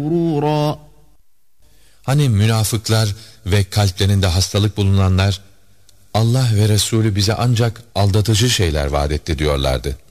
غرورا. Hani münafıklar ve kalplerinde hastalık bulunanlar Allah ve Resulü bize ancak aldatıcı şeyler vaat etti diyorlardı.